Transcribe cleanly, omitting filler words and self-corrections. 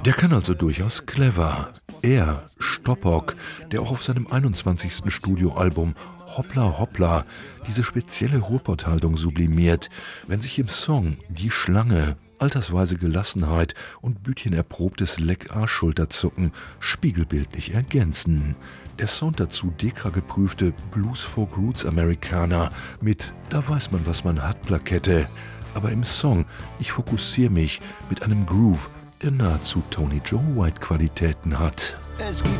Der kann also durchaus clever. Er, Stoppock, der auch auf seinem 21. Studioalbum Hoppla Hoppla diese spezielle Ruhrpotthaltung sublimiert, wenn sich im Song die Schlange, altersweise Gelassenheit und bütchenerprobtes Leck-Arsch-Schulterzucken spiegelbildlich ergänzen. Der Sound dazu Dekra-geprüfte Blues-Folk-Roots-Amerikaner mit „Da weiß man, was man hat" Plakette. Aber im Song „Ich fokussiere mich" mit einem Groove, der nahezu Tony Joe White Qualitäten hat. Es gibt